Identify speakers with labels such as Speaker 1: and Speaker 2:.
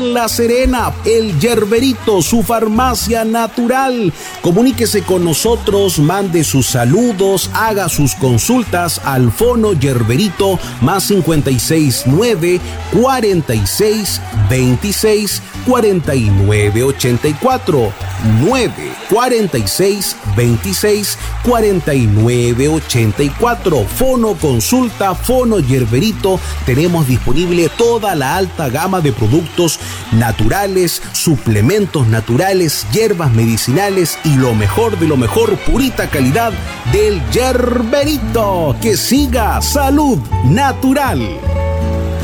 Speaker 1: La Serena, el Yerberito, su farmacia natural. Comuníquese con nosotros, mande sus saludos, haga sus consultas al Fono Yerberito más 569 46 26 49 84 9 46 26 49 84. Fono Consulta, Fono Yerberito. Tenemos disponible toda la alta gama de productos naturales, suplementos naturales, hierbas medicinales y lo mejor de lo mejor, purita calidad del Yerberito. Que siga Salud Natural.